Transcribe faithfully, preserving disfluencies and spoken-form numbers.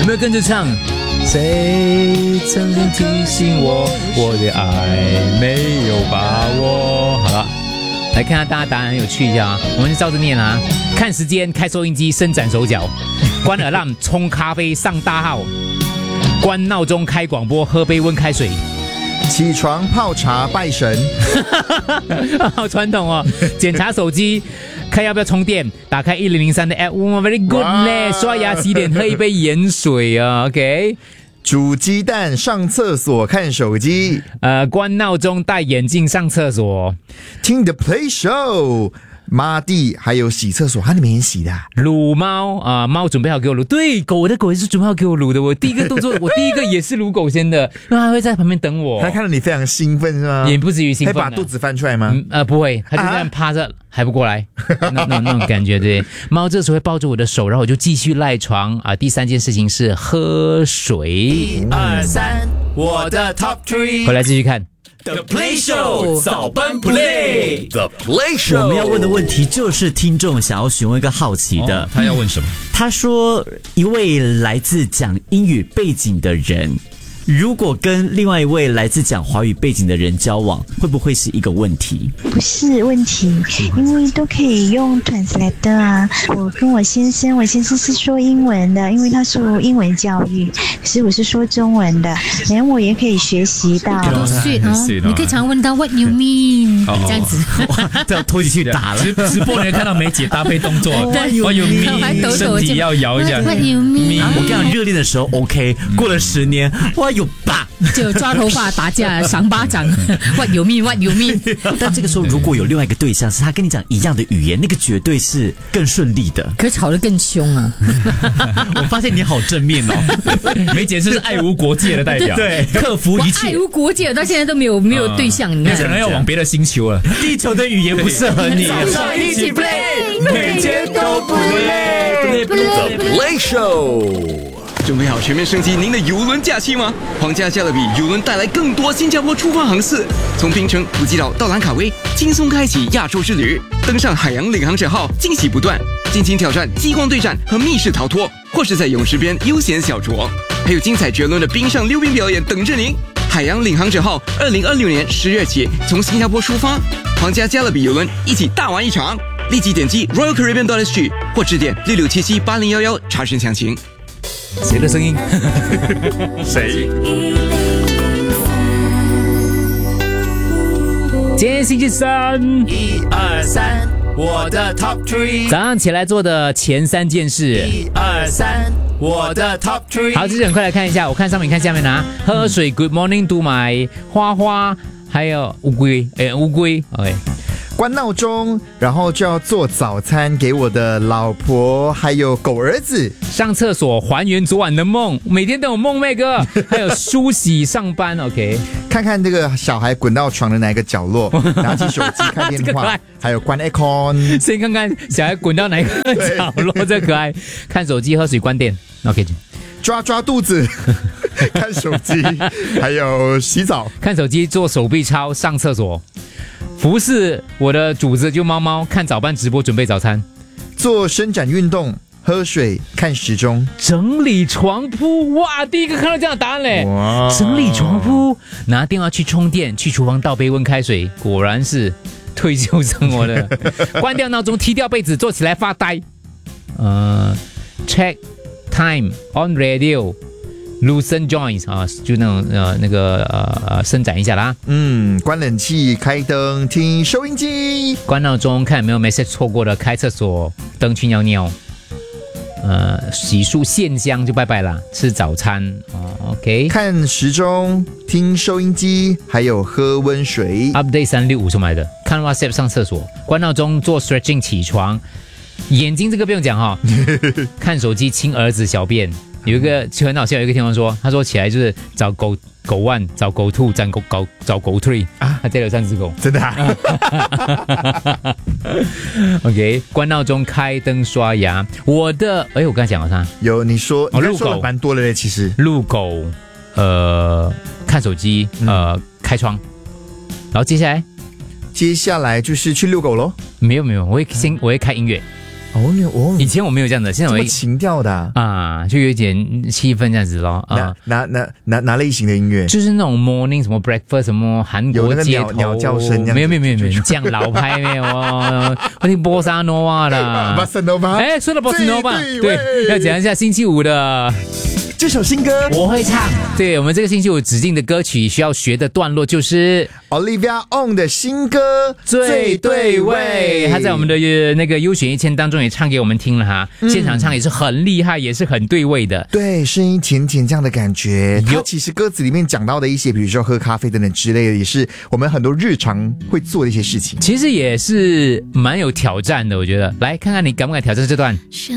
没有跟着唱？谁曾经提醒我，我的爱没有把握？好了，来看看大家答案很有趣一下啊，我们就照着念啊。看时间，开收音机，伸展手脚，关alarm，冲咖啡，上大号，关闹钟，开广播，喝杯温开水。 起床泡茶拜神， 好传统哦。检查手机，看要不要充电，打开一零零三的 app， 哇 ，very good 嘞！刷牙洗脸，喝一杯盐水啊 ，OK。 煮鸡蛋，上厕所看手机， 呃，关闹钟，戴眼镜上厕所， 听 The Play Show。抹地还有洗厕所，它里面也洗的、啊。 撸猫啊、呃，猫准备好给我撸，对，狗的狗也是准备好给我撸的。我第一个动作，我第一个也是撸狗先的，因为它会在旁边等我。 它看到你非常兴奋是吗？ 也不至于兴奋、啊， 会把肚子翻出来吗？ 嗯、呃，不会，它就这样趴着、啊、还不过来，那那那种感觉对。猫这时候会抱着我的手，然后我就继续赖床啊。第三件事情是喝水。一二三，我的 top three， 回来继续看。 The Play Show 早班 Play The Play Show， 我们要问的问题就是听众想要询问一个好奇的， 哦、他要问什么？ 他说，一位来自讲英语背景的人，如果跟另外一位来自讲华语背景的人交往，会不会是一个问题？ 不是问题，因为都可以用 translator 啊。我跟我先生，我先生是说英文的，因为他受英文教育，可是我是说中文的，连我也可以学习到。 多 sweet 哦！你可以常问他 What you mean？、哦、这样子， 哇，这样拖进去打了。 直直播人看到梅姐搭配动作 ，What you mean？ 身体要摇一下。 What you mean？ 我跟你讲，热恋的时候 OK， 过了十年，哇有吧。 就抓头发打架赏巴掌，What you mean What you mean？ 但这个时候如果有另外一个对象是他跟你讲一样的语言，那个绝对是更顺利的， 可是吵得更凶啊。 我发现你好正面哦。 梅姐是爱无国界的代表， 对， 克服一切。 爱无国界，到现在都没有没有对象，你看可能要往别的星球了。 地球的语言不适合你。 早上一起 play， 每天都不累。 The Play Show。 准备好全面升级您的邮轮假期吗？皇家加勒比邮轮带来更多新加坡出发航次，从槟城、普吉岛到兰卡威，轻松开启亚洲之旅。登上海洋领航者号，惊喜不断，尽情挑战激光对战和密室逃脱，或是在泳池边悠闲小酌，还有精彩绝伦的冰上溜冰表演等着您。海洋领航者号二零二六年十月起从新加坡出发，皇家加勒比邮轮一起大玩一场。立即点击 Royal Caribbean dot S G 或致电六六七七八零一一查询详情。 谁的声音？ 谁？ 今天星期三， 一二三，我的 top three。 早上起来做的前三件事。 一二三，我的 top three。 好，这人快来看一下，我看上面，看下面啊。喝水 ，Good morning to my 花花，还有乌龟，哎，乌龟 ，OK。 关闹钟，然后就要做早餐给我的老婆还有狗儿子。 上厕所还原昨晚的梦，每天都有梦妹哥。还有梳洗上班 ，OK。 看看这个小孩滚到床的哪一个角落，拿起手机看电话，还有关 aircon。 先看看小孩滚到哪一个角落，这可爱。看手机，喝水，关电 ，OK。 抓抓肚子，看手机，还有洗澡。 看手机，做手臂操，上厕所。服侍我的主子就猫猫，看早班直播准备早餐， 做伸展运动，喝水，看时钟， 整理床铺。哇，第一个看到这样的答案嘞！整理床铺，拿电话去充电，去厨房倒杯温开水，果然是退休生活的。关掉闹钟，踢掉被子，坐起来发呆。呃 ，check time on radio。Loosen joints 啊，就那种呃那个呃伸展一下啦。 嗯，关冷气，开灯，听收音机， 关闹钟，看有没有 message 错过的，开厕所，灯去尿尿。呃，洗漱线香就拜拜啦，吃早餐哦 ，OK。 看时钟，听收音机，还有喝温水。 Update 三六五什么来的？看 WhatsApp 上厕所，关闹钟做 stretching 起床，眼睛这个不用讲哈、哦，看手机亲儿子小便。有一个就很好笑，有一个听众说，他说起来就是找狗狗 one， 找狗 two， 找狗狗找狗 three 啊，他带了三只狗， 真的啊 ？OK， 关闹钟，开灯，刷牙。我的，哎，我刚才讲了啥？ 有你说， 哦， 你刚说了蛮多的嘞，其实。 遛狗，呃，看手机，呃，嗯、开窗，然后接下来， 接下来就是去遛狗咯。 没有没有，我会先我会开音乐。 哦，你哦， 以前我没有这样的，现在我这么情调的啊， 啊，就有一点气氛这样子咯啊。 哪哪哪哪哪类型的音乐？ 就是那种 morning 什么 breakfast 什么韩国街头有那个鸟鸟叫声这样子没有没有没有没有，这样老派没有哦，我听波萨诺瓦的， 巴塞诺巴。 哎，说到波萨诺瓦， 对对， 对要讲一下星期五的。 这首新歌我会唱，对我们这个星期五指定的歌曲需要学的段落就是 Olivia On 的新歌最对味，他在我们的呃那个优选一千当中也唱给我们听了哈， 嗯现场唱也是很厉害，也是很对味的。 对，声音甜甜这样的感觉。 有它其实歌词里面讲到的一些，比如说喝咖啡等等之类的，也是我们很多日常会做的一些事情。 其实也是蛮有挑战的，我觉得。来看看你敢不敢挑战这段。 什